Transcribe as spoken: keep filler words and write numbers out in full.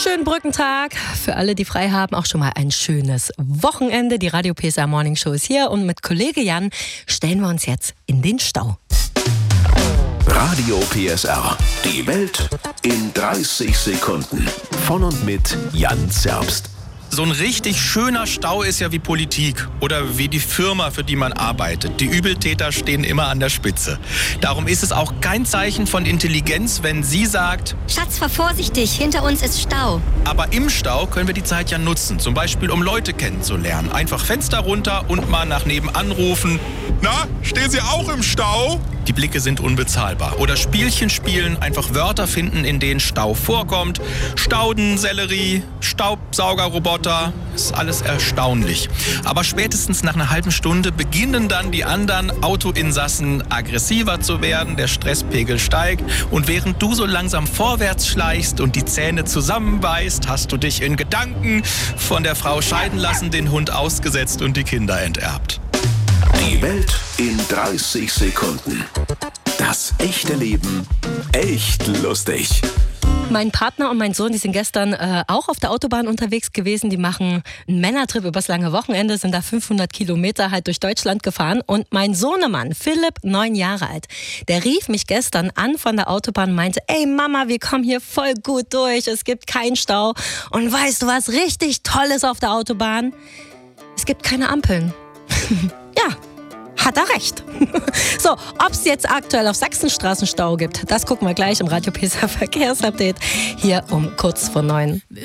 Schönen Brückentag. Für alle, die frei haben, auch schon mal ein schönes Wochenende. Die Radio P S R Morning Show ist hier und mit Kollege Jan stellen wir uns jetzt in den Stau. Radio P S R. Die Welt in dreißig Sekunden. Von und mit Jan Zerbst. So ein richtig schöner Stau ist ja wie Politik oder wie die Firma, für die man arbeitet. Die Übeltäter stehen immer an der Spitze. Darum ist es auch kein Zeichen von Intelligenz, wenn sie sagt: Schatz, fahr vorsichtig, hinter uns ist Stau. Aber im Stau können wir die Zeit ja nutzen, zum Beispiel um Leute kennenzulernen. Einfach Fenster runter und mal nach nebenan rufen: Na, stehen Sie auch im Stau? Die Blicke sind unbezahlbar. Oder Spielchen spielen, einfach Wörter finden, in denen Stau vorkommt. Stauden, Sellerie, Staubsaugerroboter, ist alles erstaunlich. Aber spätestens nach einer halben Stunde beginnen dann die anderen Autoinsassen aggressiver zu werden, der Stresspegel steigt und während du so langsam vorwärts schleichst und die Zähne zusammenbeißt, hast du dich in Gedanken von der Frau scheiden lassen, den Hund ausgesetzt und die Kinder enterbt. Die Welt in dreißig Sekunden. Das echte Leben echt lustig. Mein Partner und mein Sohn, die sind gestern äh, auch auf der Autobahn unterwegs gewesen. Die machen einen Männertrip übers lange Wochenende, sind da fünfhundert Kilometer halt durch Deutschland gefahren. Und mein Sohnemann, Philipp, neun Jahre alt, der rief mich gestern an von der Autobahn und meinte: Ey Mama, wir kommen hier voll gut durch, es gibt keinen Stau. Und weißt du, was richtig Tolles auf der Autobahn? Es gibt keine Ampeln. Ja, hat er recht. So, ob es jetzt aktuell auf Sachsenstraßen Stau gibt, das gucken wir gleich im Radio P S R Verkehrsupdate hier um kurz vor neun.